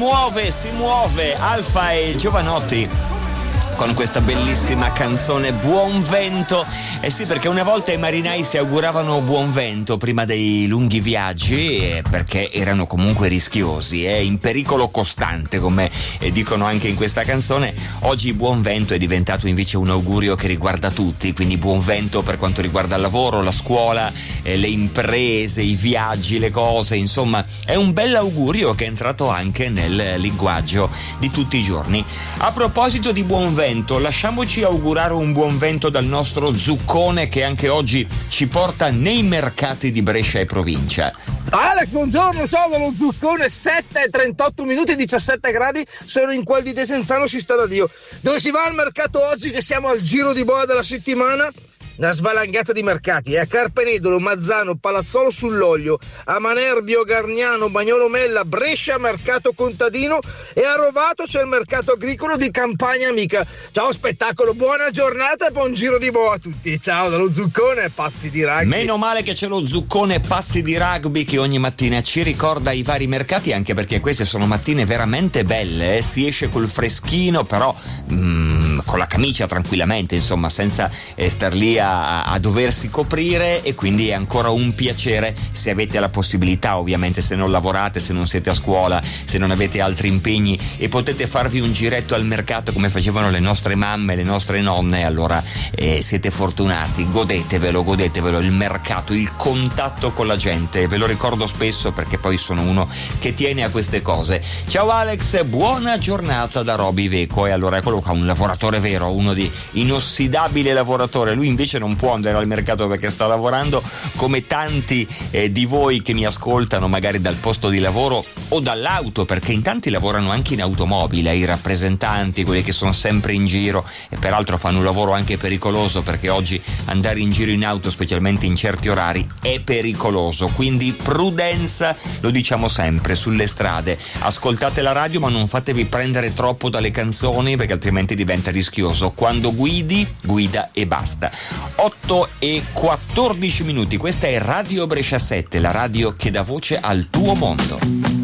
si muove Alfa e Giovanotti con questa bellissima canzone Buon Vento. Eh sì, perché una volta i marinai si auguravano buon vento prima dei lunghi viaggi, perché erano comunque rischiosi, in pericolo costante, come dicono anche in questa canzone. Oggi buon vento è diventato invece un augurio che riguarda tutti, quindi buon vento per quanto riguarda il lavoro, la scuola, le imprese, i viaggi, le cose, insomma è un bel augurio che è entrato anche nel linguaggio di tutti i giorni. A proposito di buon vento, lasciamoci augurare un buon vento dal nostro Zuccone, che anche oggi ci porta nei mercati di Brescia e provincia. Alex, buongiorno, ciao dallo Zuccone, 7:38 minuti, 17 gradi, sono in quel di Desenzano, si sta da Dio. Dove si va al mercato oggi, che siamo al giro di boa della settimana? Una svalangata di mercati, a Carpenedolo, Mazzano, Palazzolo sull'Oglio, a Manerbio, Gargnano, Bagnolo Mella, Brescia, Mercato Contadino, e a Rovato c'è il mercato agricolo di Campagna Amica. Ciao spettacolo, buona giornata e buon giro di boa a tutti. Ciao dallo Zuccone, pazzi di rugby. Meno male che c'è lo Zuccone pazzi di rugby che ogni mattina ci ricorda i vari mercati, anche perché queste sono mattine veramente belle, si esce col freschino, però con la camicia tranquillamente, insomma, senza star lì a doversi coprire, e quindi è ancora un piacere se avete la possibilità, ovviamente, se non lavorate, se non siete a scuola, se non avete altri impegni e potete farvi un giretto al mercato come facevano le nostre mamme, le nostre nonne, allora siete fortunati. Godetevelo il mercato, il contatto con la gente, ve lo ricordo spesso perché poi sono uno che tiene a queste cose. Ciao Alex, buona giornata da Roby Veco. E allora eccolo qua, un lavoratore vero, uno di inossidabile lavoratore. Lui invece non può andare al mercato perché sta lavorando, come tanti di voi che mi ascoltano magari dal posto di lavoro o dall'auto, perché in tanti lavorano anche in automobile, i rappresentanti, quelli che sono sempre in giro, e peraltro fanno un lavoro anche pericoloso, perché oggi andare in giro in auto, specialmente in certi orari, è pericoloso, quindi prudenza, lo diciamo sempre, sulle strade. Ascoltate la radio ma non fatevi prendere troppo dalle canzoni, perché altrimenti diventa rischioso. Quando guida e basta. 8:14 minuti, questa è Radio Brescia 7, la radio che dà voce al tuo mondo.